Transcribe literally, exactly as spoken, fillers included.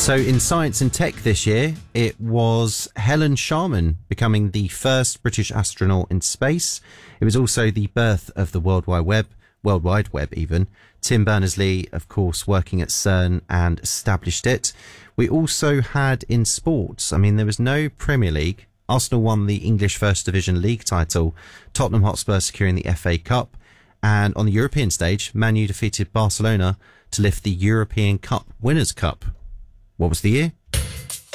So in science and tech this year, it was Helen Sharman becoming the first British astronaut in space. It was also the birth of the World Wide Web, World Wide Web even. Tim Berners-Lee, of course, working at CERN and established it. We also had in sports, I mean, there was no Premier League. Arsenal won the English First Division League title, Tottenham Hotspur securing the F A Cup. And on the European stage, Man U defeated Barcelona to lift the European Cup Winners' Cup. What was the year?